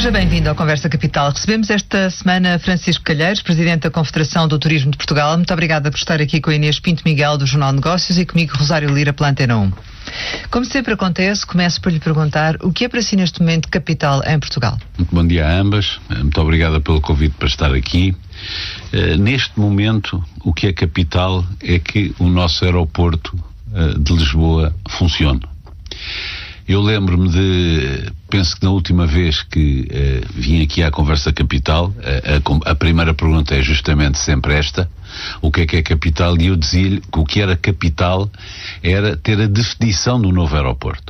Seja bem-vindo ao Conversa Capital. Recebemos esta semana Francisco Calheiros, Presidente da Confederação do Turismo de Portugal. Muito obrigada por estar aqui com a Inês Pinto Miguel, do Jornal de Negócios, e comigo Rosário Lira, pela Antena 1. Como sempre acontece, começo por lhe perguntar o que é para si neste momento capital em Portugal? Muito bom dia a ambas. Muito obrigada pelo convite para estar aqui. Neste momento, o que é capital é que o nosso aeroporto de Lisboa funcione. Eu lembro-me penso que na última vez que vim aqui à Conversa Capital, a primeira pergunta é justamente sempre esta: o que é capital? E eu dizia-lhe que o que era capital era ter a definição do novo aeroporto.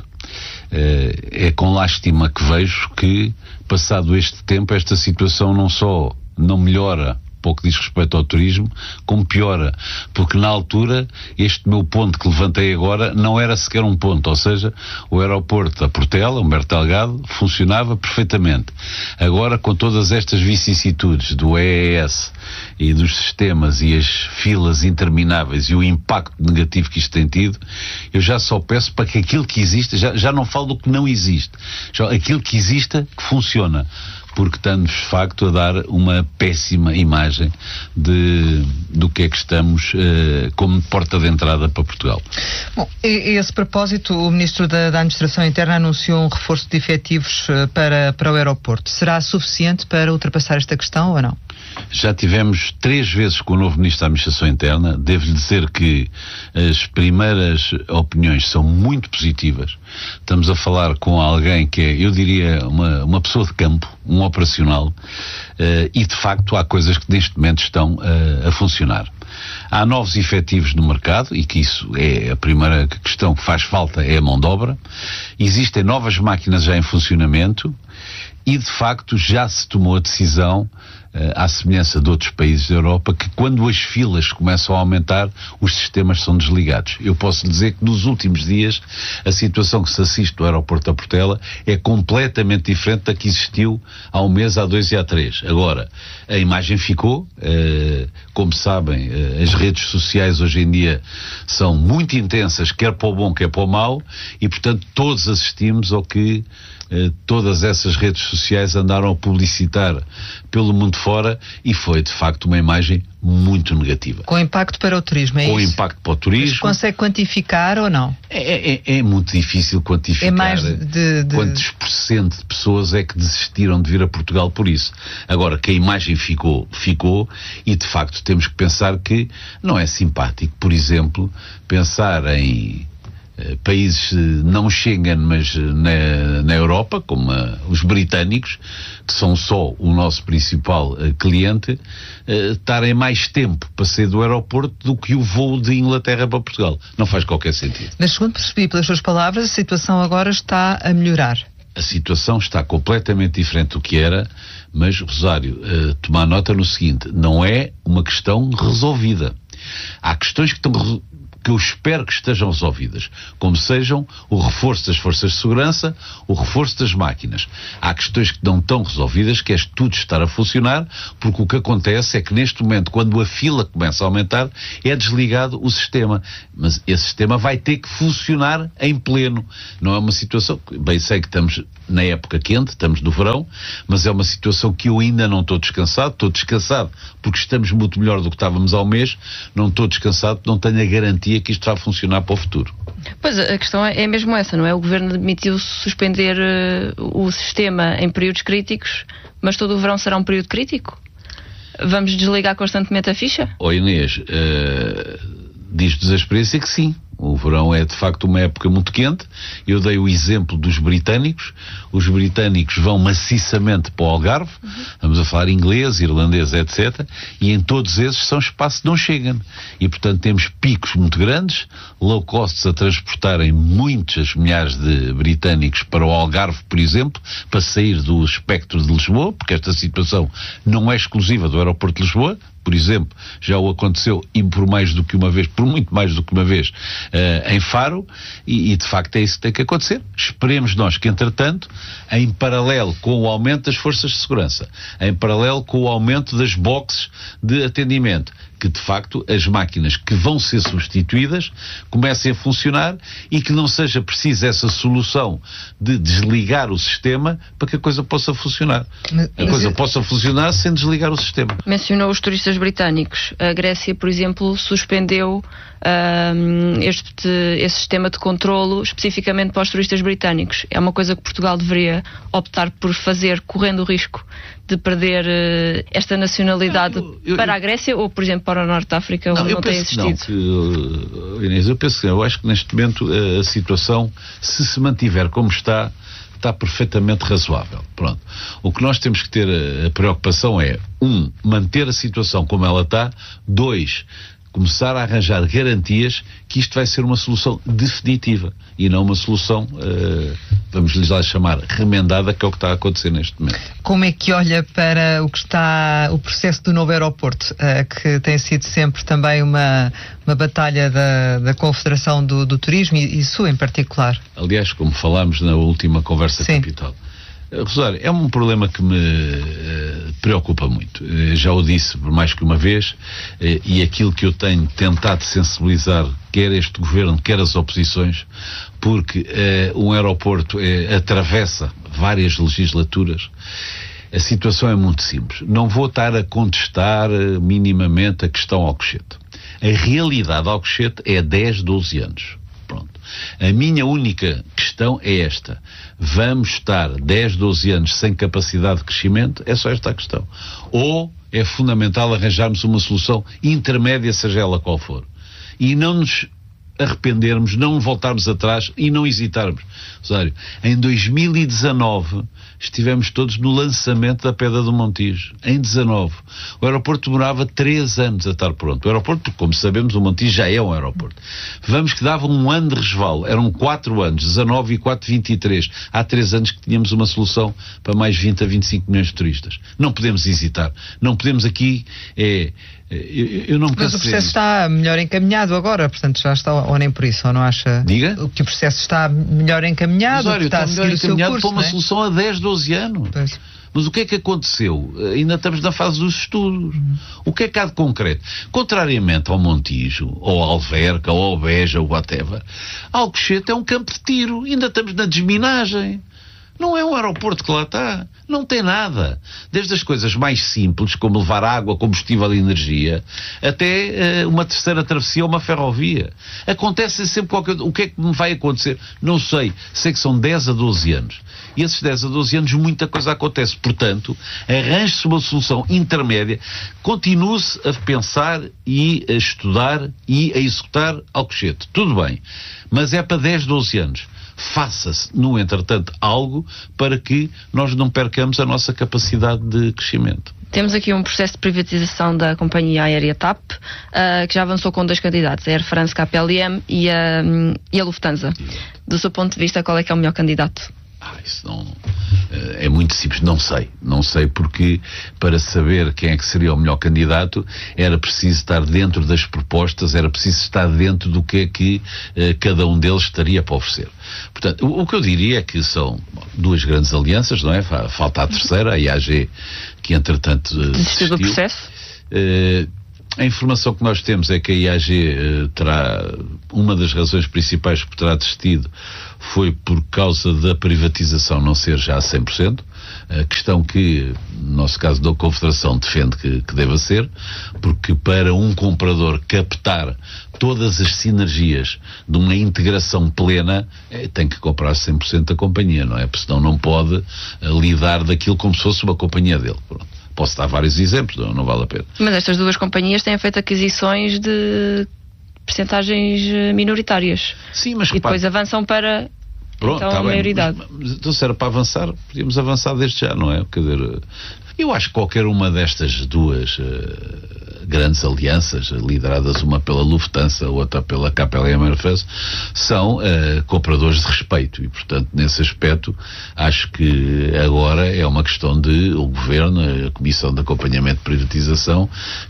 É com lástima que vejo que, passado este tempo, esta situação não só não melhora pouco diz respeito ao turismo, como piora, porque na altura este meu ponto que levantei agora não era sequer um ponto, ou seja, o aeroporto da Portela, Humberto Delgado, funcionava perfeitamente. Agora, com todas estas vicissitudes do EES e dos sistemas e as filas intermináveis e o impacto negativo que isto tem tido, eu já só peço para que aquilo que existe, já não falo do que não existe, já aquilo que exista, que funciona, porque estamos de facto a dar uma péssima imagem do que é que estamos como porta de entrada para Portugal. Bom, a esse propósito, o Ministro da Administração Interna anunciou um reforço de efetivos para o aeroporto. Será suficiente para ultrapassar esta questão ou não? Já tivemos 3 vezes com o novo Ministro da Administração Interna. Devo-lhe dizer que as primeiras opiniões são muito positivas. Estamos a falar com alguém que é, eu diria, uma pessoa de campo, um operacional, e de facto há coisas que neste momento estão a funcionar. Há novos efetivos no mercado, e que isso é a primeira questão que faz falta, é a mão de obra. Existem novas máquinas já em funcionamento e de facto já se tomou a decisão, à semelhança de outros países da Europa, que quando as filas começam a aumentar, os sistemas são desligados. Eu posso dizer que nos últimos dias a situação que se assiste no aeroporto da Portela é completamente diferente da que existiu há um mês, há 2 e há 3. Agora, a imagem ficou, como sabem, as redes sociais hoje em dia são muito intensas, quer para o bom, quer para o mau, e portanto todos assistimos ao que todas essas redes sociais andaram a publicitar pelo mundo fora, e foi de facto uma imagem muito negativa. Com impacto para o turismo, é isso? Com impacto para o turismo. Mas consegue quantificar ou não? É muito difícil quantificar. É mais quantos % de pessoas é que desistiram de vir a Portugal por isso. Agora, que a imagem ficou, e de facto temos que pensar que não é simpático, por exemplo, pensar em países não Schengen, mas na Europa, como os britânicos, que são só o nosso principal cliente, estarem mais tempo para sair do aeroporto do que o voo de Inglaterra para Portugal. Não faz qualquer sentido. Mas segundo percebi pelas suas palavras, a situação agora está a melhorar. A situação está completamente diferente do que era, mas, Rosário, tomar nota no seguinte: não é uma questão resolvida. Há questões que eu espero que estejam resolvidas, como sejam o reforço das forças de segurança, o reforço das máquinas. Há questões que não estão resolvidas, que é tudo estar a funcionar, porque o que acontece é que neste momento, quando a fila começa a aumentar, é desligado o sistema. Mas esse sistema vai ter que funcionar em pleno. Não é uma situação, bem sei que estamos na época quente, estamos no verão, mas é uma situação que eu ainda não estou descansado porque estamos muito melhor do que estávamos há um mês, não estou descansado, não tenho a garantia que isto vai funcionar para o futuro. Pois, a questão é mesmo essa, não é? O Governo admitiu suspender o sistema em períodos críticos, mas todo o verão será um período crítico? Vamos desligar constantemente a ficha? Inês, diz-nos a experiência que sim. O verão é de facto uma época muito quente. Eu dei o exemplo dos britânicos. Os britânicos vão maciçamente para o Algarve. Estamos a falar inglês, irlandês, etc. E em todos esses são espaços que não chegam. E portanto temos picos muito grandes, low costs a transportarem muitas milhares de britânicos para o Algarve, por exemplo, para sair do espectro de Lisboa, porque esta situação não é exclusiva do aeroporto de Lisboa. Por exemplo, já o aconteceu, e por muito mais do que uma vez, em Faro, e de facto é isso que tem que acontecer. Esperemos nós que, entretanto, em paralelo com o aumento das forças de segurança, em paralelo com o aumento das boxes de atendimento, que de facto as máquinas que vão ser substituídas comecem a funcionar e que não seja preciso essa solução de desligar o sistema para que a coisa possa funcionar. A coisa possa funcionar sem desligar o sistema. Mencionou os turistas britânicos. A Grécia, por exemplo, suspendeu esse sistema de controlo especificamente para os turistas britânicos. É uma coisa que Portugal deveria optar por fazer, correndo o risco de perder esta nacionalidade para a Grécia ou, por exemplo, para o Norte de África, onde não tem existido. Inês, eu acho que neste momento a situação, se mantiver como está perfeitamente razoável. Pronto. O que nós temos que ter a preocupação é, manter a situação como ela está, 2, começar a arranjar garantias que isto vai ser uma solução definitiva e não uma solução, vamos-lhes lá chamar, remendada, que é o que está a acontecer neste momento. Como é que olha para o processo do novo aeroporto, que tem sido sempre também uma batalha da Confederação do Turismo e sua em particular? Aliás, como falámos na última conversa capital, Rosário, é um problema que me preocupa muito. Já o disse por mais que uma vez, e aquilo que eu tenho tentado sensibilizar, quer este governo, quer as oposições, porque um aeroporto atravessa várias legislaturas. A situação é muito simples. Não vou estar a contestar minimamente a questão Alcochete. A realidade Alcochete é 10, 12 anos. Pronto. A minha única questão é esta. Vamos estar 10, 12 anos sem capacidade de crescimento? É só esta a questão. Ou é fundamental arranjarmos uma solução intermédia, seja ela qual for. E não nos arrependermos, não voltarmos atrás e não hesitarmos. Rosário, em 2019 estivemos todos no lançamento da Pedra do Montijo. Em 19. O aeroporto demorava 3 anos a estar pronto. O aeroporto, como sabemos, o Montijo já é um aeroporto. Vamos que dava um ano de resvalo. Eram 4 anos, 19 e 4, 23. Há 3 anos que tínhamos uma solução para mais 20 a 25 milhões de turistas. Não podemos hesitar. Não podemos aqui... Eu não me Mas o processo está melhor encaminhado agora, portanto já está, ou nem por isso, ou não acha? Diga? Que o processo está melhor encaminhado, Mas, está a seguir o seu curso, para uma solução a 10, 12 anos. Pois. Mas o que é que aconteceu? Ainda estamos na fase dos estudos. O que é que há de concreto? Contrariamente ao Montijo, ou ao Alverca, ou ao Beja, ou whatever, Alcochete é um campo de tiro. Ainda estamos na desminagem. Não é um aeroporto que lá está. Não tem nada. Desde as coisas mais simples, como levar água, combustível e energia, até uma terceira travessia ou uma ferrovia. Acontece sempre qualquer... O que é que me vai acontecer? Não sei. Sei que são 10 a 12 anos. E esses 10 a 12 anos muita coisa acontece. Portanto, arranje-se uma solução intermédia. Continue-se a pensar e a estudar e a executar Alcochete. Tudo bem. Mas é para 10, 12 anos. Faça-se, no entretanto, algo para que nós não percamos a nossa capacidade de crescimento. Temos aqui um processo de privatização da companhia aérea TAP, que já avançou com 2 candidatos, a Air France KPLM e a Lufthansa. Do seu ponto de vista, qual é que é o melhor candidato? Isso não... é muito simples, não sei porque para saber quem é que seria o melhor candidato era preciso estar dentro das propostas, era preciso estar dentro do que é que cada um deles estaria para oferecer. Portanto, o que eu diria é que são 2 grandes alianças, não é? Falta a terceira, a IAG, que entretanto desistiu do processo. A informação que nós temos é que a IAG terá, uma das razões principais por terá desistido foi por causa da privatização não ser já a 100%, a questão que, no nosso caso da Confederação, defende que deva ser, porque para um comprador captar todas as sinergias de uma integração plena, tem que comprar 100% da companhia, não é? Porque senão não pode lidar daquilo como se fosse uma companhia dele. Pronto. Posso dar vários exemplos, não vale a pena. Mas estas 2 companhias têm feito aquisições de percentagens minoritárias. Sim, mas e depois avançam para então, a maioridade. Mas então, se era para avançar, podíamos avançar desde já, não é? Quer dizer, eu acho que qualquer uma destas 2 grandes alianças, lideradas uma pela Lufthansa, outra pela KPLM Air France, são compradores de respeito e, portanto, nesse aspecto, acho que agora é uma questão de o Governo, a Comissão de Acompanhamento de Privatização,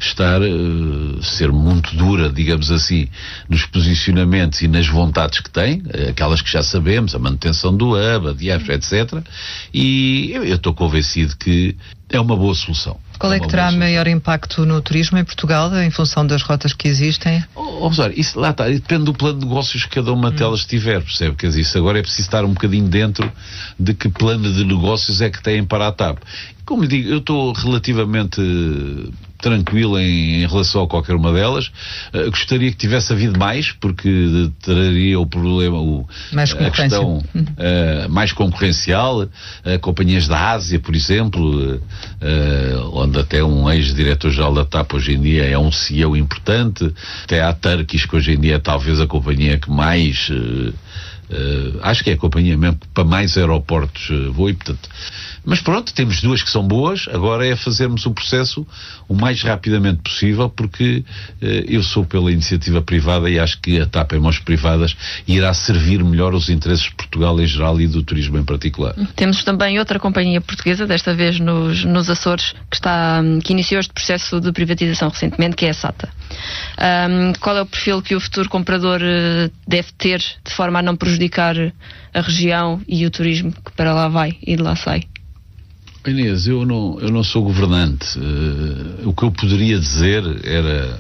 ser muito dura, digamos assim, nos posicionamentos e nas vontades que tem, aquelas que já sabemos, a manutenção do hub, a DIAF, etc. E eu estou convencido que é uma boa solução. Qual é que terá maior impacto no turismo em Portugal, em função das rotas que existem? Rosário, isso lá está, depende do plano de negócios que cada uma delas tiver, percebe? Quer dizer, isso agora é preciso estar um bocadinho dentro de que plano de negócios é que têm para a TAP. Como lhe digo, eu estou relativamente tranquilo em relação a qualquer uma delas. Gostaria que tivesse havido mais, porque traria o problema, a questão mais concorrencial. Companhias da Ásia, por exemplo, onde até um ex-diretor-geral da TAP hoje em dia é um CEO importante, até a Turkish, que hoje em dia é talvez a companhia que mais... acho que é a companhia mesmo que para mais aeroportos voa, e portanto... Mas pronto, temos duas que são boas, agora é fazermos o processo o mais rapidamente possível, porque eu sou pela iniciativa privada e acho que a TAP em mãos privadas irá servir melhor os interesses de Portugal em geral e do turismo em particular. Temos também outra companhia portuguesa, desta vez nos Açores, que iniciou este processo de privatização recentemente, que é a SATA. Qual é o perfil que o futuro comprador deve ter, de forma a não prejudicar a região e o turismo que para lá vai e de lá sai? Inês, eu não sou governante. O que eu poderia dizer era,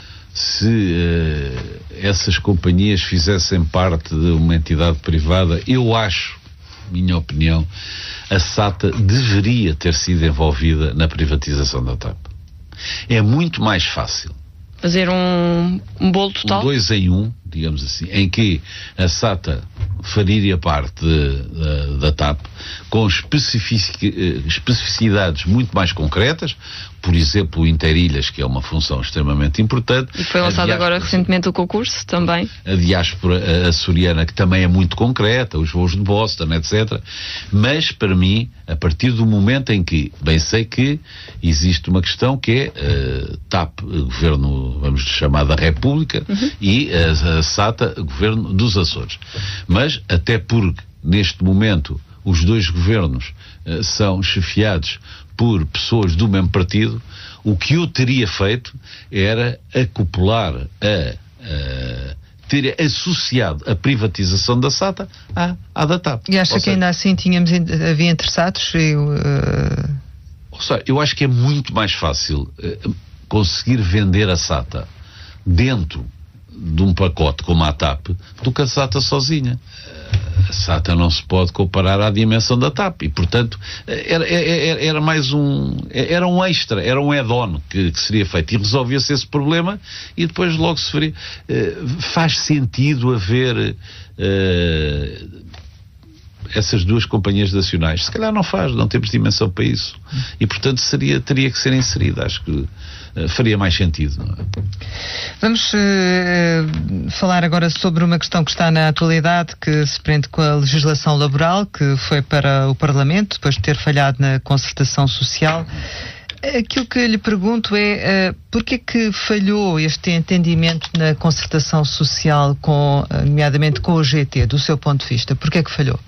se essas companhias fizessem parte de uma entidade privada, eu acho, minha opinião, a SATA deveria ter sido envolvida na privatização da TAP. É muito mais fácil fazer um bolo total? 2 em 1, digamos assim, em que a SATA faria parte da TAP com especificidades muito mais concretas, por exemplo, o Interilhas, que é uma função extremamente importante. E foi lançado agora recentemente o concurso também. A diáspora açoriana, que também é muito concreta, os voos de Boston, etc. Mas, para mim, a partir do momento em que, bem sei que existe uma questão que é TAP, governo, vamos chamar da República, e a SATA, governo dos Açores. Mas, até porque, neste momento, os dois governos são chefiados por pessoas do mesmo partido, o que eu teria feito era acoplar, ter associado a privatização da SATA à da TAP. E acha que ainda assim havia interessados? Eu acho que é muito mais fácil conseguir vender a SATA dentro de um pacote como a TAP do que a SATA sozinha. A SATA não se pode comparar à dimensão da TAP e, portanto, era mais era um extra, era um add-on que seria feito e resolvia-se esse problema e depois logo se faria. Faz sentido haver essas duas companhias nacionais? Se calhar não faz, não temos dimensão para isso e, portanto, teria que ser inserida. Acho que faria mais sentido, não é? Vamos falar agora sobre uma questão que está na atualidade, que se prende com a legislação laboral, que foi para o Parlamento, depois de ter falhado na concertação social. Aquilo que lhe pergunto é, porquê que falhou este entendimento na concertação social, nomeadamente com o GT, do seu ponto de vista? Porquê que falhou?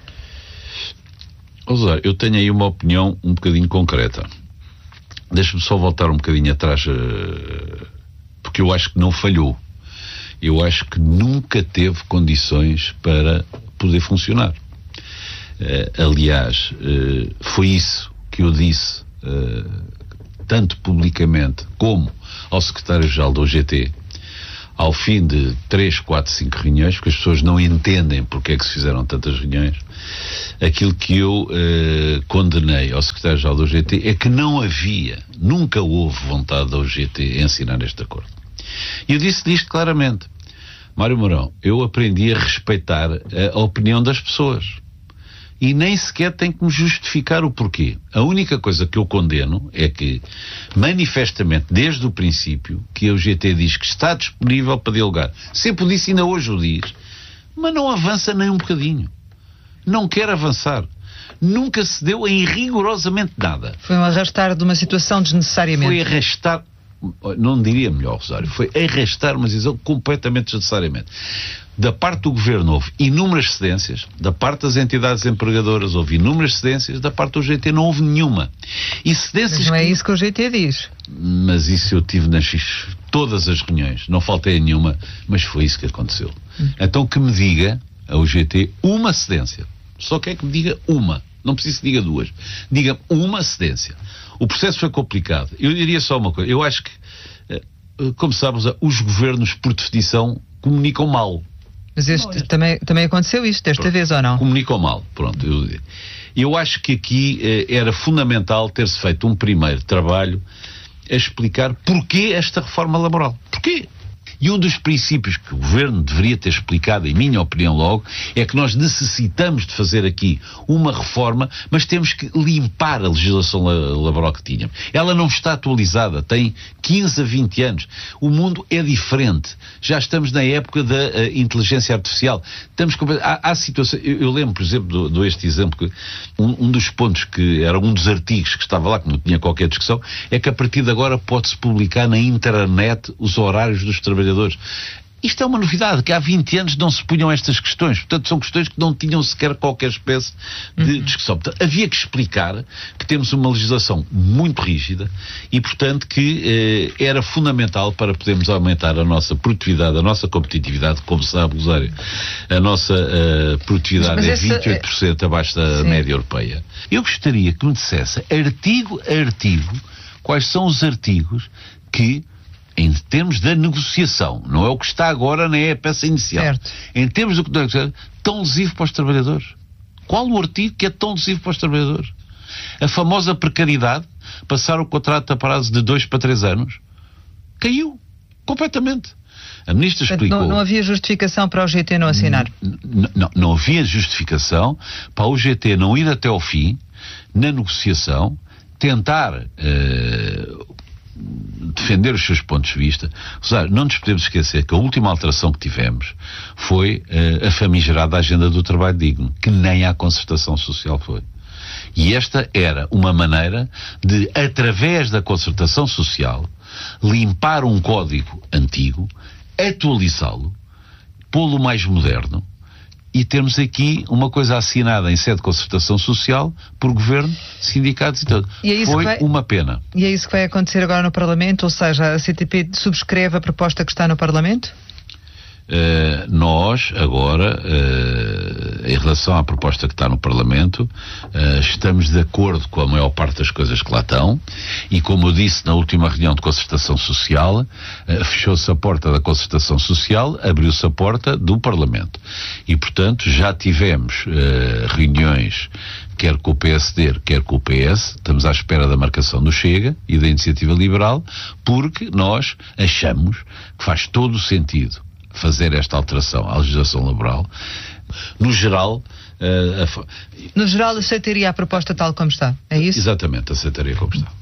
Eu tenho aí uma opinião um bocadinho concreta. Deixa-me só voltar um bocadinho atrás, porque eu acho que não falhou. Eu acho que nunca teve condições para poder funcionar. Aliás, foi isso que eu disse, tanto publicamente como ao secretário-geral do OGT, ao fim de 3, 4, 5 reuniões, porque as pessoas não entendem porque é que se fizeram tantas reuniões. Aquilo que eu condenei ao secretário-geral do OGT é que nunca houve vontade da OGT em assinar este acordo. E eu disse-lhe isto claramente. Mário Mourão, eu aprendi a respeitar a opinião das pessoas. E nem sequer tenho que me justificar o porquê. A única coisa que eu condeno é que, manifestamente, desde o princípio, que a OGT diz que está disponível para dialogar. Sempre o disse, ainda hoje o diz, mas não avança nem um bocadinho. Não quer avançar. Nunca se deu em rigorosamente nada. Foi um arrastar de uma situação desnecessariamente. Foi arrastar, não diria melhor, Rosário, foi arrastar uma decisão completamente desnecessariamente. Da parte do Governo houve inúmeras cedências, da parte das entidades empregadoras houve inúmeras cedências, da parte do GT não houve nenhuma. E cedências. Mas não é isso que o GT diz. Mas isso eu tive nas todas as reuniões, não faltei a nenhuma, mas foi isso que aconteceu. Então que me diga a UGT uma cedência, só quer que me diga uma, Não preciso que diga duas. Diga uma cedência. O processo foi complicado. Eu diria só uma coisa. Eu acho que, como sabes, os governos, por definição, comunicam mal. Mas também aconteceu isto desta vez, ou não? Comunicam mal. Pronto. Eu acho que aqui era fundamental ter-se feito um primeiro trabalho a explicar porquê esta reforma laboral. Porquê? E um dos princípios que o Governo deveria ter explicado, em minha opinião logo, é que nós necessitamos de fazer aqui uma reforma, mas temos que limpar a legislação laboral que tínhamos. Ela não está atualizada, tem 15 a 20 anos. O mundo é diferente. Já estamos na época da inteligência artificial. Há situações... Eu lembro, por exemplo, do este exemplo, que um dos pontos que era um dos artigos que estava lá, que não tinha qualquer discussão, é que a partir de agora pode-se publicar na internet os horários dos trabalhadores. Isto é uma novidade, que há 20 anos não se punham estas questões. Portanto, são questões que não tinham sequer qualquer espécie de discussão. Portanto, havia que explicar que temos uma legislação muito rígida e, portanto, que era fundamental para podermos aumentar a nossa produtividade, a nossa competitividade. Como sabe, Rosário, a nossa produtividade é 28% abaixo da média europeia. Eu gostaria que me dissesse, artigo a artigo, quais são os artigos que, em termos da negociação, não é o que está agora, nem é a peça inicial. Certo. Em termos do que é tão lesivo para os trabalhadores. Qual o artigo que é tão lesivo para os trabalhadores? A famosa precariedade, passar o contrato a prazo de 2 para 3 anos, caiu completamente. A ministra explicou... Não havia justificação para o GT não assinar? Não havia justificação para o GT não ir até ao fim, na negociação, tentar... defender os seus pontos de vista. Não nos podemos esquecer que a última alteração que tivemos foi a famigerada agenda do trabalho digno, que nem à concertação social foi. E esta era uma maneira de, através da concertação social, limpar um código antigo, atualizá-lo, pô-lo mais moderno, e temos aqui uma coisa assinada em sede de concertação social por governo, sindicatos e tudo. Foi uma pena. E é isso que vai acontecer agora no Parlamento? Ou seja, a CTP subscreve a proposta que está no Parlamento? Nós, agora, em relação à proposta que está no Parlamento, estamos de acordo com a maior parte das coisas que lá estão, e como eu disse na última reunião de concertação social, fechou-se a porta da concertação social, abriu-se a porta do Parlamento. E, portanto, já tivemos reuniões, quer com o PSD, quer com o PS, estamos à espera da marcação do Chega e da Iniciativa Liberal, porque nós achamos que faz todo o sentido fazer esta alteração à legislação laboral. No geral... No geral, aceitaria a proposta tal como está, é isso? Exatamente, aceitaria como está.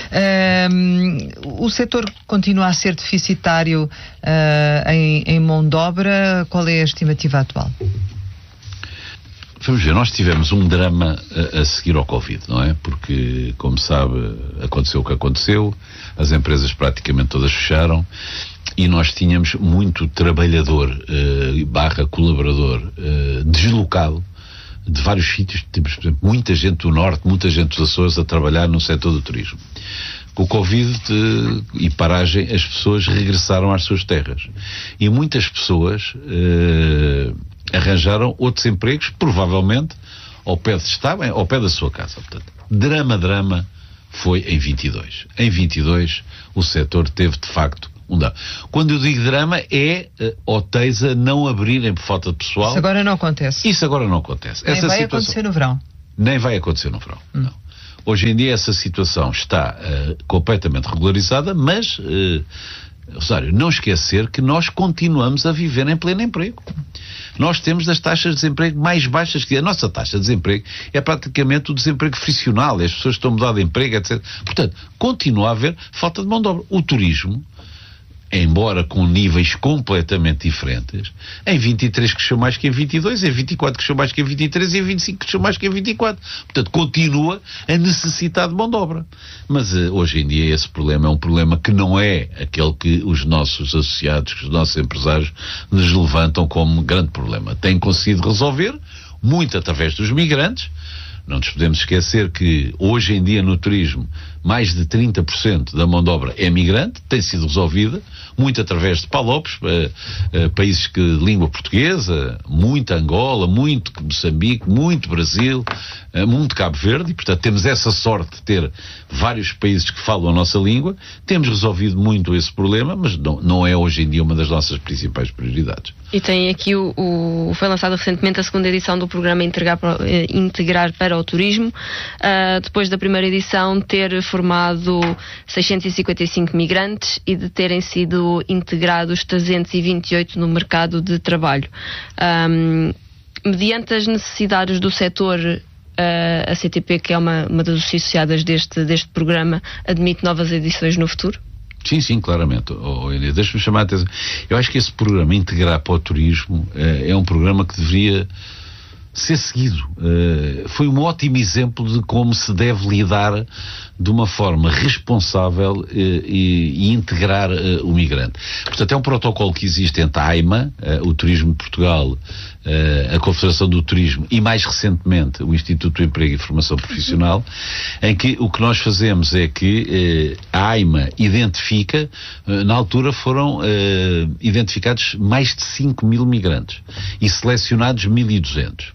O setor continua a ser deficitário em mão de obra. Qual é a estimativa atual? Vamos ver, nós tivemos um drama a seguir ao Covid, não é? Porque, como sabe, aconteceu o que aconteceu, as empresas praticamente todas fecharam, e nós tínhamos muito trabalhador barra colaborador deslocado de vários sítios. Temos, por exemplo, muita gente do Norte, muita gente dos Açores a trabalhar no setor do turismo. Com o Covid e paragem, as pessoas regressaram às suas terras. E muitas pessoas arranjaram outros empregos, provavelmente, ao pé da sua casa. Portanto, drama foi em 22. Em 22, o setor teve, de facto, um drama. Quando eu digo drama, é hotéis a não abrirem por falta de pessoal. Isso agora não acontece. Isso agora não acontece. Nem vai acontecer no verão. Nem vai acontecer no verão, não. Hoje em dia essa situação está completamente regularizada, mas, Rosário, não esquecer que nós continuamos a viver em pleno emprego. Nós temos das taxas de desemprego mais baixas que a nossa taxa de desemprego é praticamente o desemprego friccional, as pessoas estão a mudar de emprego, etc. Portanto, continua a haver falta de mão de obra. O turismo, embora com níveis completamente diferentes, em 23 cresceu mais que em 22, em 24 cresceu mais que em 23 e em 25 cresceu mais que em 24. Portanto, continua a necessitar de mão de obra. Mas hoje em dia esse problema é um problema que não é aquele que os nossos associados, que os nossos empresários nos levantam como grande problema. Tem conseguido resolver, muito através dos migrantes. Não nos podemos esquecer que hoje em dia no turismo mais de 30% da mão de obra é migrante, tem sido resolvida, muito através de PALOPs, países de língua portuguesa, muito Angola, muito Moçambique, muito Brasil, mundo de Cabo Verde, e portanto temos essa sorte de ter vários países que falam a nossa língua. Temos resolvido muito esse problema, mas não é hoje em dia uma das nossas principais prioridades. E tem aqui foi lançada recentemente a segunda edição do programa Integrar para o Turismo, depois da primeira edição ter formado 655 migrantes e de terem sido integrados 328 no mercado de trabalho. Mediante as necessidades do setor, a CTP, que é uma das associadas deste programa, admite novas edições no futuro? Sim, claramente. Deixa-me chamar a atenção. Eu acho que esse programa Integrar para o Turismo é um programa que deveria ser seguido. Foi um ótimo exemplo de como se deve lidar de uma forma responsável e integrar o migrante. Portanto, é um protocolo que existe entre a AIMA, o Turismo de Portugal, a Confederação do Turismo e, mais recentemente, o Instituto do Emprego e Formação Profissional, em que o que nós fazemos é que a AIMA identifica, na altura foram identificados mais de 5.000 migrantes e selecionados 1.200.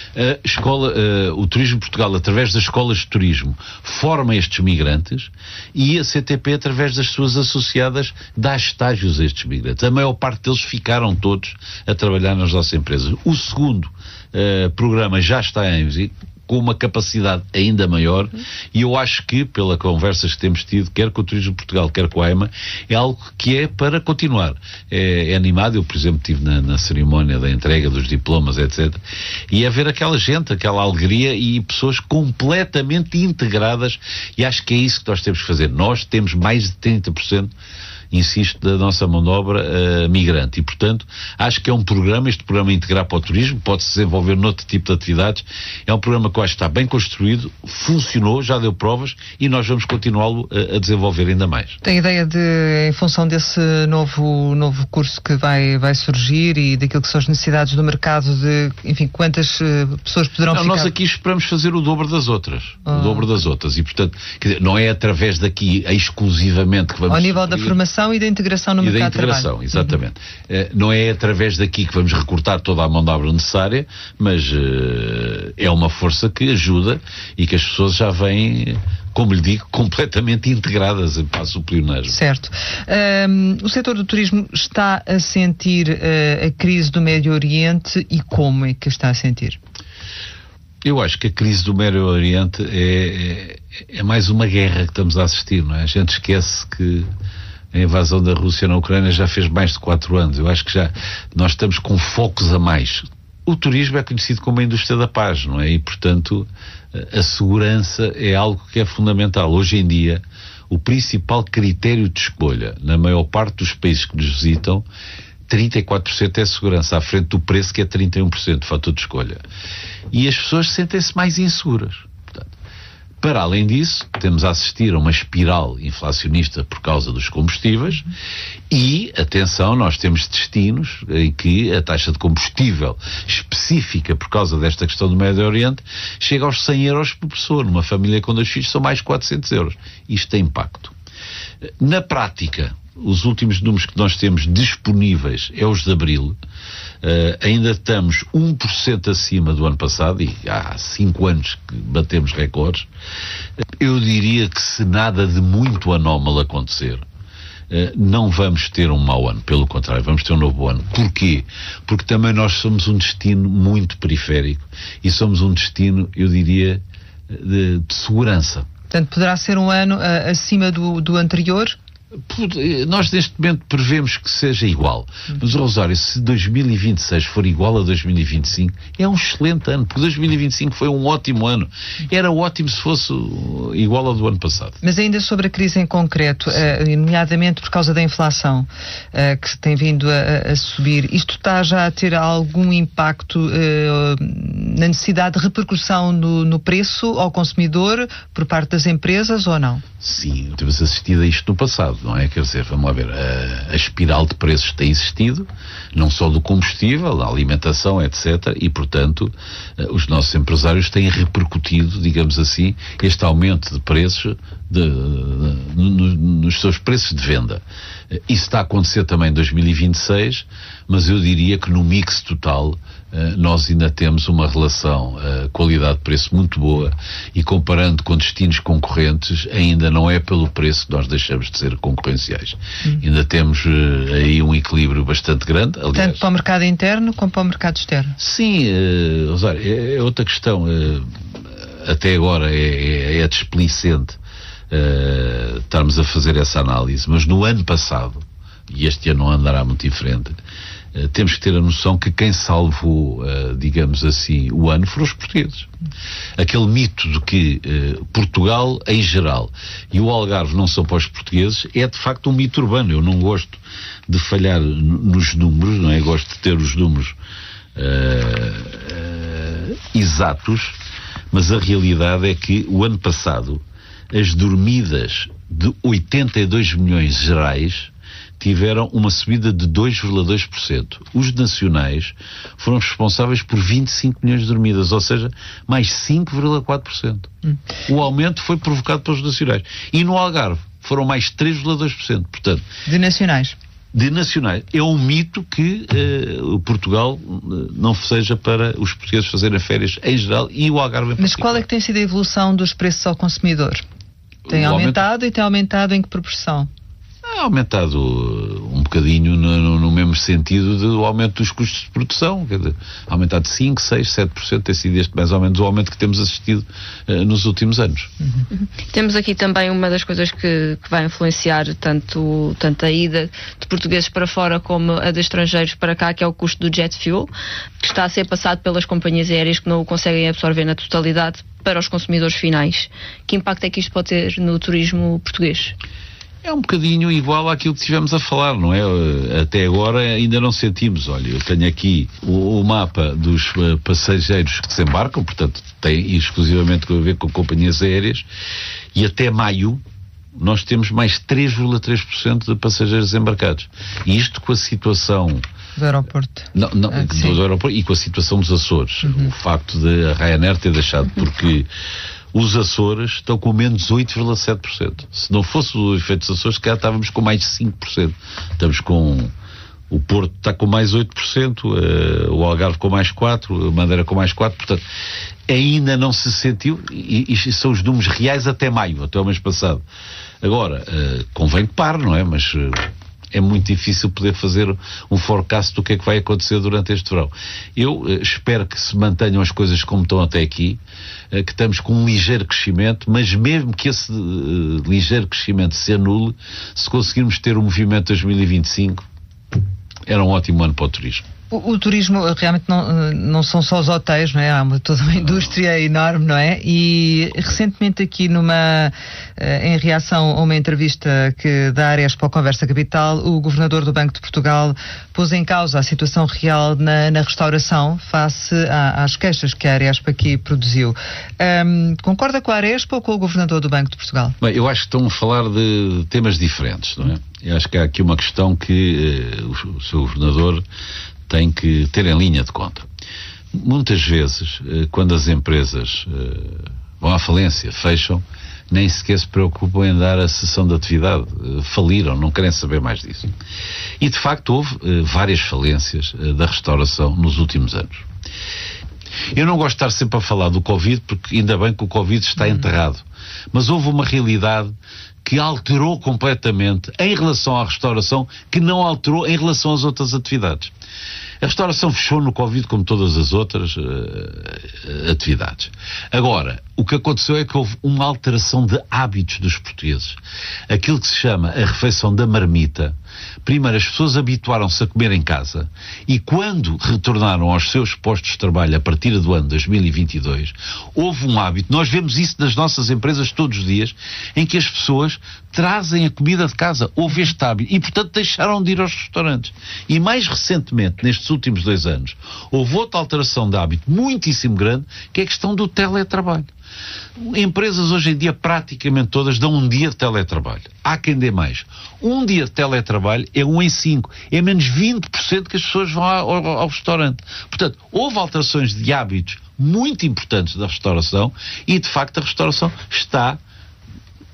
O Turismo de Portugal, através das escolas de turismo, forma estes migrantes, e a CTP, através das suas associadas, dá estágios a estes migrantes. A maior parte deles ficaram todos a trabalhar nas nossas empresas. O segundo programa já está em com uma capacidade ainda maior, e eu acho que, pelas conversas que temos tido, quer com o Turismo de Portugal, quer com a AIMA, é algo que é para continuar. É animado. Eu, por exemplo, estive na cerimónia da entrega dos diplomas, etc. E é ver aquela gente, aquela alegria e pessoas completamente integradas, e acho que é isso que nós temos que fazer. Nós temos mais de 30%, insisto, da nossa mão de obra migrante, e portanto acho que é um programa, este programa Integrar para o Turismo, pode-se desenvolver noutro tipo de atividades. É um programa que eu acho que está bem construído, funcionou, já deu provas, e nós vamos continuá-lo a desenvolver ainda mais. Tem ideia de, em função desse novo curso que vai surgir e daquilo que são as necessidades do mercado, de, enfim, quantas pessoas poderão ficar? Nós aqui esperamos fazer o dobro das outras, e portanto, quer dizer, não é através daqui exclusivamente que vamos... Ao nível da formação e da integração no mercado de trabalho. Exatamente. Não é através daqui que vamos recortar toda a mão de obra necessária, mas é uma força que ajuda e que as pessoas já vêm, como lhe digo, completamente integradas em passo pioneiro. Certo. O setor do turismo está a sentir a crise do Médio Oriente, e como é que está a sentir? Eu acho que a crise do Médio Oriente é mais uma guerra que estamos a assistir, não é? A gente esquece que a invasão da Rússia na Ucrânia já fez mais de 4 anos. Eu acho que já nós estamos com focos a mais. O turismo é conhecido como a indústria da paz, não é? E, portanto, a segurança é algo que é fundamental. Hoje em dia, o principal critério de escolha, na maior parte dos países que nos visitam, 34% é a segurança, à frente do preço, que é 31% de fator de escolha. E as pessoas sentem-se mais inseguras. Para além disso, temos a assistir a uma espiral inflacionista por causa dos combustíveis e, atenção, nós temos destinos em que a taxa de combustível específica por causa desta questão do Médio Oriente chega aos 100 euros por pessoa. Numa família com 2 filhos são mais de 400 euros. Isto tem impacto. Na prática, os últimos números que nós temos disponíveis é os de abril. Ainda estamos 1% acima do ano passado, e há 5 anos que batemos recordes. Eu diria que, se nada de muito anómalo acontecer, não vamos ter um mau ano, pelo contrário, vamos ter um novo ano. Porquê? Porque também nós somos um destino muito periférico e somos um destino, eu diria, de segurança. Portanto, poderá ser um ano acima do anterior? Nós neste momento prevemos que seja igual, mas, Rosário, se 2026 for igual a 2025, é um excelente ano, porque 2025 foi um ótimo ano. Era ótimo se fosse igual ao do ano passado. Mas ainda sobre a crise em concreto, nomeadamente por causa da inflação que tem vindo a subir, isto está já a ter algum impacto na necessidade de repercussão no preço ao consumidor por parte das empresas, ou não? Sim, temos assistido a isto no passado, não é? Quer dizer, vamos lá ver, a espiral de preços tem existido, não só do combustível, da alimentação, etc. E, portanto, os nossos empresários têm repercutido, digamos assim, este aumento de preços nos seus preços de venda. Isso está a acontecer também em 2026, mas eu diria que no mix total nós ainda temos uma relação qualidade-preço muito boa, e comparando com destinos concorrentes, ainda não é pelo preço que nós deixamos de ser concorrenciais. Ainda temos aí um equilíbrio bastante grande. Aliás, tanto para o mercado interno como para o mercado externo. Sim, Rosário, é outra questão. Até agora é displicente estarmos a fazer essa análise, mas no ano passado, e este ano não andará muito diferente, temos que ter a noção que quem salvou, digamos assim, o ano foram os portugueses. Aquele mito de que Portugal em geral e o Algarve não são para os portugueses é de facto um mito urbano. Eu não gosto de falhar nos números, não é? Gosto de ter os números exatos, mas a realidade é que o ano passado as dormidas de 82 milhões gerais tiveram uma subida de 2,2%. Os nacionais foram responsáveis por 25 milhões de dormidas, ou seja, mais 5,4%. O aumento foi provocado pelos nacionais. E no Algarve foram mais 3,2%. Portanto, de nacionais. De nacionais. É um mito que Portugal não seja para os portugueses fazerem férias em geral, e o Algarve em particular. Mas qual é que tem sido a evolução dos preços ao consumidor? Tem aumentado e tem aumentado em que proporção? Ha aumentado um bocadinho no mesmo sentido do aumento dos custos de produção, quer dizer, aumentado de 5, 6, 7%, tem sido este mais ou menos o aumento que temos assistido nos últimos anos. Temos aqui também uma das coisas que vai influenciar tanto a ida de portugueses para fora como a de estrangeiros para cá, que é o custo do jet fuel, que está a ser passado pelas companhias aéreas, que não o conseguem absorver na totalidade para os consumidores finais. Que impacto é que isto pode ter no turismo português? É um bocadinho igual àquilo que estivemos a falar, não é? Até agora ainda não sentimos. Olha, eu tenho aqui o mapa dos passageiros que desembarcam, portanto tem exclusivamente a ver com companhias aéreas, e até maio nós temos mais 3,3% de passageiros embarcados. E isto com a situação do aeroporto. Do aeroporto, e com a situação dos Açores. O facto de a Ryanair ter deixado, porque os Açores estão com menos 8,7%. Se não fosse o efeito dos Açores, se calhar estávamos com mais 5%. Estamos com... O Porto está com mais 8%, o Algarve com mais 4%, a Madeira com mais 4%. Portanto, ainda não se sentiu, e são os números reais até maio, até o mês passado. Agora, convém que pare, não é? Mas é muito difícil poder fazer um forecast do que é que vai acontecer durante este verão. Eu espero que se mantenham as coisas como estão até aqui, que estamos com um ligeiro crescimento, mas mesmo que esse ligeiro crescimento se anule, se conseguirmos ter um movimento 2025, era um ótimo ano para o turismo. O turismo realmente não são só os hotéis, não é? Há toda uma indústria enorme, não é? E recentemente aqui em reação a uma entrevista que da Arespa ao Conversa Capital, o governador do Banco de Portugal pôs em causa a situação real na restauração face às queixas que a Arespa aqui produziu. Concorda com a Arespa ou com o governador do Banco de Portugal? Bem, eu acho que estão a falar de temas diferentes, não é? Eu acho que há aqui uma questão que o seu governador tem que ter em linha de conta. Muitas vezes, quando as empresas vão à falência, fecham, nem sequer se preocupam em dar a cessão de atividade. Faliram, não querem saber mais disso. E, de facto, houve várias falências da restauração nos últimos anos. Eu não gosto de estar sempre a falar do Covid, porque ainda bem que o Covid está enterrado. Mas houve uma realidade que alterou completamente em relação à restauração, que não alterou em relação às outras atividades. A restauração fechou no Covid como todas as outras atividades. Agora, o que aconteceu é que houve uma alteração de hábitos dos portugueses. Aquilo que se chama a refeição da marmita. Primeiro, as pessoas habituaram-se a comer em casa, e quando retornaram aos seus postos de trabalho a partir do ano 2022, houve um hábito, nós vemos isso nas nossas empresas todos os dias, em que as pessoas trazem a comida de casa. Houve este hábito e, portanto, deixaram de ir aos restaurantes. E mais recentemente, nestes últimos 2 anos, houve outra alteração de hábito muitíssimo grande, que é a questão do teletrabalho. Empresas hoje em dia praticamente todas dão um dia de teletrabalho. Há quem dê mais. Um dia de teletrabalho é 1 em 5. É menos 20% que as pessoas vão ao restaurante. Portanto, houve alterações de hábitos muito importantes da restauração, e de facto a restauração está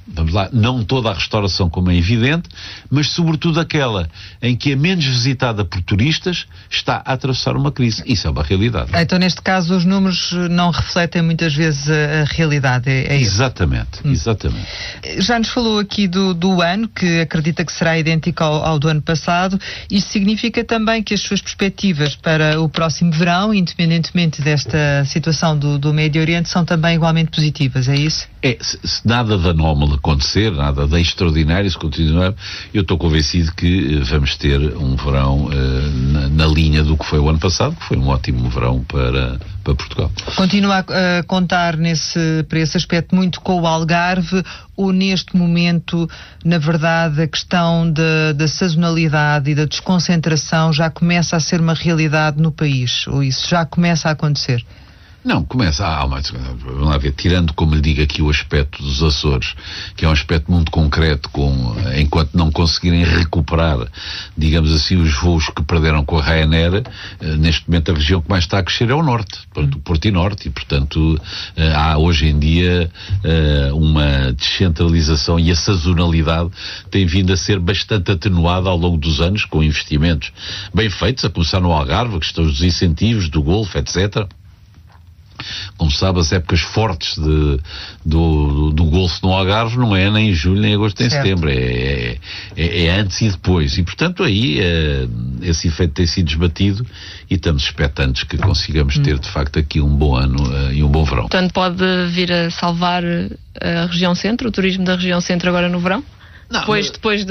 vamos lá, não toda a restauração como é evidente, mas sobretudo aquela em que é menos visitada por turistas está a atravessar uma crise. Isso é uma realidade. Então, neste caso, os números não refletem muitas vezes a realidade, é isso? Exatamente, exatamente. Já nos falou aqui do ano, que acredita que será idêntico ao do ano passado. Isto significa também que as suas perspectivas para o próximo verão, independentemente desta situação do Médio Oriente, são também igualmente positivas, é isso? Se nada de anómalo acontecer, nada de extraordinário, se continuar, eu estou convencido que vamos ter um verão na linha do que foi o ano passado, que foi um ótimo verão para Portugal. Continua a contar para esse aspecto muito com o Algarve, ou neste momento, na verdade, a questão da sazonalidade e da desconcentração já começa a ser uma realidade no país, ou isso já começa a acontecer? Não, começa, vamos lá ver, tirando, como lhe digo aqui, o aspecto dos Açores, que é um aspecto muito concreto, enquanto não conseguirem recuperar, digamos assim, os voos que perderam com a Ryanair, neste momento a região que mais está a crescer é o Norte, portanto, o Porto e Norte, e portanto há hoje em dia uma descentralização, e a sazonalidade tem vindo a ser bastante atenuada ao longo dos anos, com investimentos bem feitos, a começar no Algarve, a questão dos incentivos, do Golfo, etc. Como sabe, as épocas fortes do Golfo no Algarve não é nem em julho, nem em agosto, nem em setembro. É antes e depois. E, portanto, aí esse efeito tem sido esbatido e estamos expectantes que consigamos ter, de facto, aqui um bom ano e um bom verão. Portanto, pode vir a salvar a região centro, o turismo da região centro agora no verão? Não, depois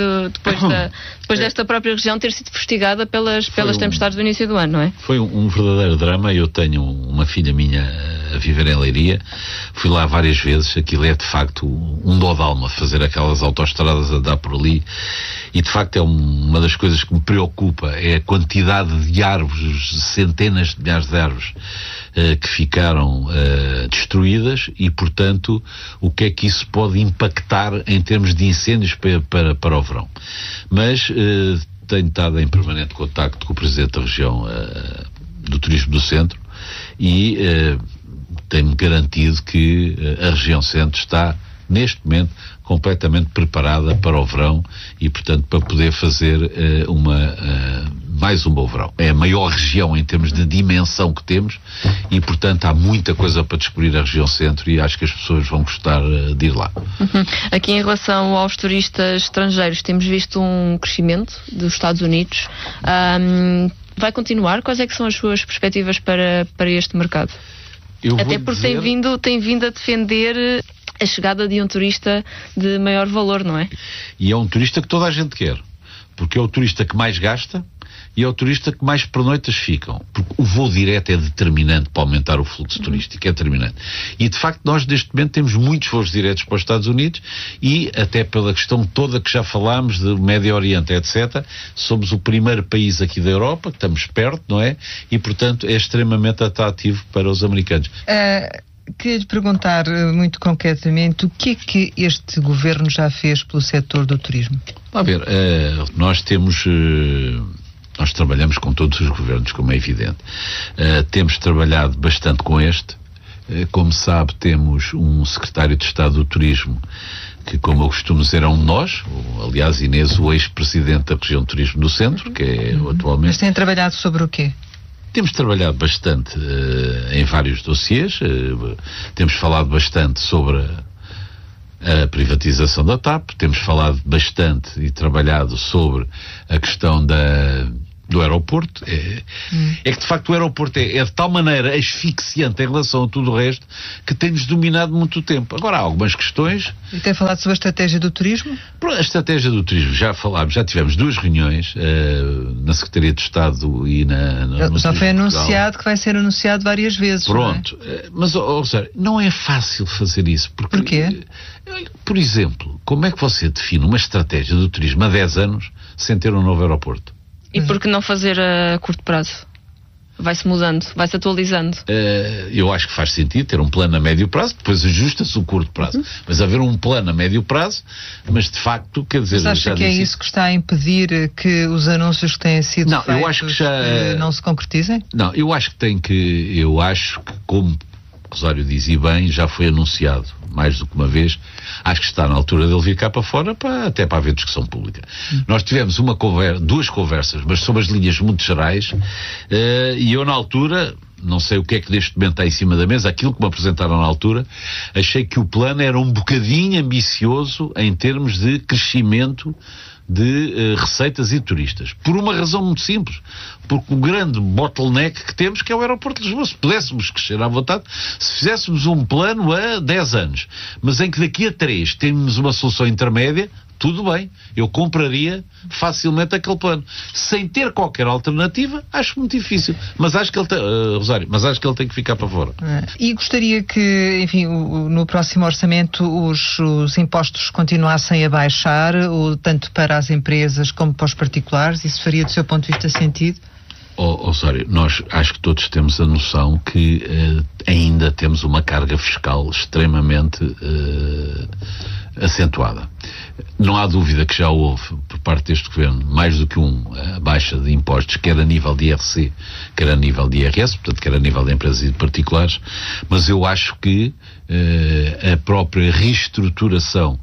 desta própria região ter sido fustigada pelas tempestades do início do ano, não é? Foi um verdadeiro drama. Eu tenho uma filha minha a viver em Leiria, fui lá várias vezes. Aquilo é de facto um dó de alma, fazer aquelas autoestradas a dar por ali, e de facto é uma das coisas que me preocupa, é a quantidade de árvores, centenas de milhares de árvores que ficaram destruídas, e portanto o que é que isso pode impactar em termos de incêndios para o verão. Mas tenho estado em permanente contacto com o Presidente da região do Turismo do Centro, e tem-me garantido que a região Centro está neste momento completamente preparada para o verão e, portanto, para poder fazer mais um bom verão. É a maior região em termos de dimensão que temos e, portanto, há muita coisa para descobrir a região Centro, e acho que as pessoas vão gostar de ir lá. Aqui, em relação aos turistas estrangeiros, temos visto um crescimento dos Estados Unidos. Vai continuar? Quais é que são as suas perspectivas para este mercado? Até porque tem vindo a defender a chegada de um turista de maior valor, não é? E é um turista que toda a gente quer, porque é o turista que mais gasta e é o turista que mais pernoitas ficam, porque o voo direto é determinante para aumentar o fluxo turístico, é determinante. E de facto nós neste momento temos muitos voos diretos para os Estados Unidos, e até pela questão toda que já falámos do Médio Oriente, etc., somos o primeiro país aqui da Europa, que estamos perto, não é? E portanto é extremamente atrativo para os americanos. Queria lhe perguntar muito concretamente o que é que este governo já fez pelo setor do turismo? A ver, nós trabalhamos com todos os governos, como é evidente. Temos trabalhado bastante com este. Como sabe, temos um secretário de Estado do Turismo que, como eu costumo dizer, é um de nós. Aliás, Inês, o ex-presidente da região de turismo do Centro, que é atualmente... Mas tem trabalhado sobre o quê? Temos trabalhado bastante em vários dossiês, temos falado bastante sobre a privatização da TAP, temos falado bastante e trabalhado sobre a questão do aeroporto. É que de facto o aeroporto é de tal maneira asfixiante em relação a tudo o resto que tem-nos dominado muito tempo. Agora há algumas questões. E tem falado sobre a estratégia do turismo? A estratégia do turismo, já falámos, já tivemos 2 reuniões na Secretaria de Estado e no já foi anunciado que vai ser anunciado várias vezes. Pronto, não é? Mas Rosário, não é fácil fazer isso. Porquê? Por exemplo, como é que você define uma estratégia do turismo há 10 anos sem ter um novo aeroporto? E por que não fazer a curto prazo? Vai-se mudando, vai-se atualizando. Eu acho que faz sentido ter um plano a médio prazo, depois ajusta-se o curto prazo. Mas haver um plano a médio prazo, mas de facto, quer dizer... Mas acha que é isso que está a impedir que os anúncios que têm sido feitos eu acho que não se concretizem? Não, eu acho que como Rosário diz, e bem, já foi anunciado mais do que uma vez. Acho que está na altura dele vir cá para fora, até para haver discussão pública. Nós tivemos duas conversas, mas sobre as linhas muito gerais, e eu na altura, não sei o que é que neste momento está em cima da mesa, aquilo que me apresentaram na altura, achei que o plano era um bocadinho ambicioso em termos de crescimento de receitas e turistas. Por uma razão muito simples. Porque o grande bottleneck que temos, que é o aeroporto de Lisboa. Se pudéssemos crescer à vontade, se fizéssemos um plano a 10 anos, mas em que daqui a 3 temos uma solução intermédia, tudo bem. Eu compraria facilmente aquele plano. Sem ter qualquer alternativa, acho muito difícil. Mas acho que ele tem, Rosário, mas acho que ele tem que ficar para fora. E gostaria que, enfim, no próximo orçamento os impostos continuassem a baixar, tanto para as empresas como para os particulares. Isso faria, do seu ponto de vista, sentido? Rosário, nós acho que todos temos a noção que ainda temos uma carga fiscal extremamente acentuada. Não há dúvida que já houve, por parte deste governo, mais do que baixa de impostos, quer a nível de IRC, quer a nível de IRS, portanto, quer a nível de empresas e de particulares, mas eu acho que a própria reestruturação,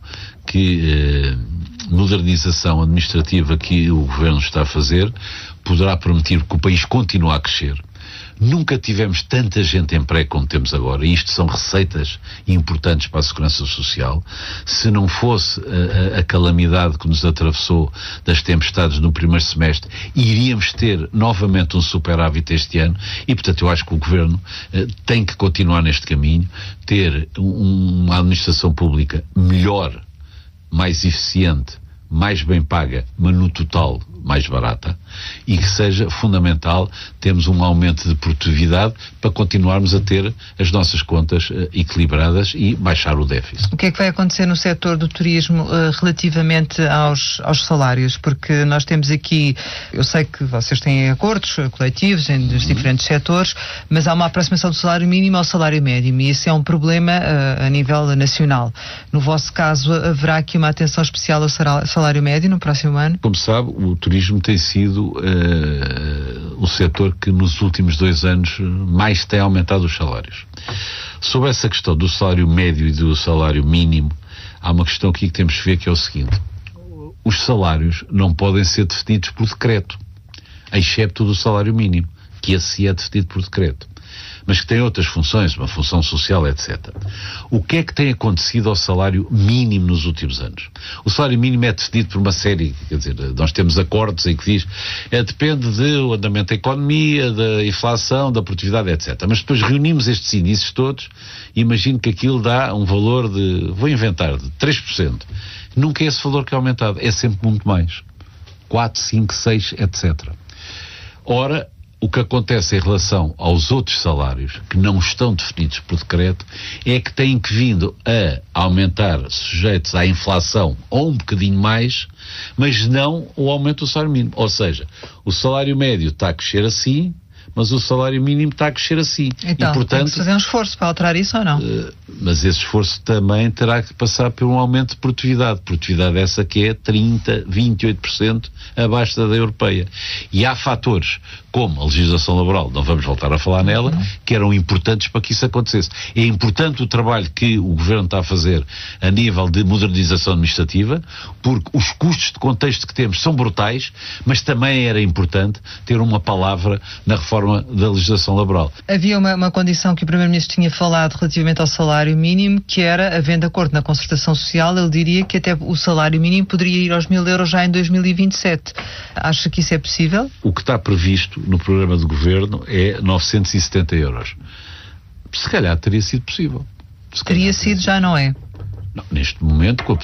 modernização administrativa que o governo está a fazer, poderá permitir que o país continue a crescer. Nunca tivemos tanta gente em emprego como temos agora, e isto são receitas importantes para a segurança social. Se não fosse a calamidade que nos atravessou das tempestades no primeiro semestre, iríamos ter novamente um superávit este ano, e portanto eu acho que o Governo tem que continuar neste caminho, ter uma administração pública melhor, mais eficiente, mais bem paga, mas no total mais barata, e que seja fundamental termos um aumento de produtividade para continuarmos a ter as nossas contas equilibradas e baixar o déficit. O que é que vai acontecer no setor do turismo relativamente aos salários? Porque nós temos aqui, eu sei que vocês têm acordos coletivos nos diferentes setores, mas há uma aproximação do salário mínimo ao salário médio, e isso é um problema a nível nacional. No vosso caso, haverá aqui uma atenção especial ao salário médio no próximo ano? Como sabe, o turismo tem sido o setor que nos últimos 2 anos mais tem aumentado os salários. Sobre essa questão do salário médio e do salário mínimo, há uma questão aqui que temos que ver, que é o seguinte: os salários não podem ser definidos por decreto, excepto do salário mínimo, que esse é definido por decreto, mas que tem outras funções, uma função social, etc. O que é que tem acontecido ao salário mínimo nos últimos anos? O salário mínimo é definido por uma série, quer dizer, nós temos acordos em que diz, depende do andamento da economia, da inflação, da produtividade, etc. Mas depois reunimos estes índices todos e imagino que aquilo dá um valor de, vou inventar, de 3%. Nunca é esse valor que é aumentado, é sempre muito mais. 4, 5, 6, etc. Ora, o que acontece em relação aos outros salários que não estão definidos por decreto é que têm que vindo a aumentar sujeitos à inflação ou um bocadinho mais, mas não o aumento do salário mínimo. Ou seja, o salário médio está a crescer assim, mas o salário mínimo está a crescer assim. Então, e, portanto, tem que fazer um esforço para alterar isso ou não? Mas esse esforço também terá que passar por um aumento de produtividade. Produtividade essa que é 30%, 28% abaixo da europeia. E há fatores, como a legislação laboral, não vamos voltar a falar nela, que eram importantes para que isso acontecesse. É importante o trabalho que o Governo está a fazer a nível de modernização administrativa, porque os custos de contexto que temos são brutais, mas também era importante ter uma palavra na reforma da legislação laboral. Havia uma condição que o Primeiro-Ministro tinha falado relativamente ao salário mínimo, que era, havendo acordo na concertação social, ele diria que até o salário mínimo poderia ir aos 1.000 euros já em 2027. Acha que isso é possível? O que está previsto no programa de governo é 970 euros. Se calhar teria sido possível. Teria sido, já não é? Não, neste momento, com a